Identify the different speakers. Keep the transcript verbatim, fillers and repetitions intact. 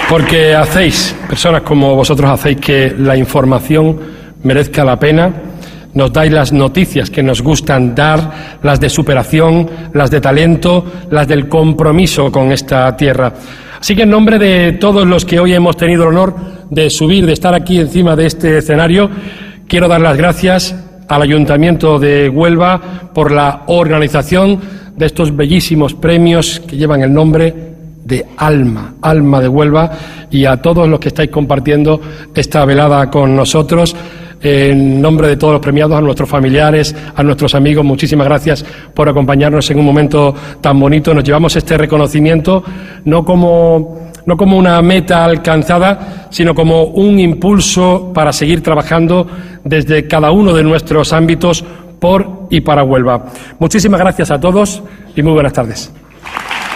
Speaker 1: porque hacéis, personas como vosotros hacéis que la información merezca la pena. Nos dais las noticias que nos gustan dar, las de superación, las de talento, las del compromiso con esta tierra. Así que en nombre de todos los que hoy hemos tenido el honor de subir, de estar aquí encima de este escenario, quiero dar las gracias al Ayuntamiento de Huelva por la organización de estos bellísimos premios que llevan el nombre de Alma, Alma de Huelva, y a todos los que estáis compartiendo esta velada con nosotros. En nombre de todos los premiados, a nuestros familiares, a nuestros amigos, muchísimas gracias por acompañarnos en un momento tan bonito. Nos llevamos este reconocimiento no como, no como una meta alcanzada, sino como un impulso para seguir trabajando desde cada uno de nuestros ámbitos por y para Huelva. Muchísimas gracias a todos y muy buenas tardes.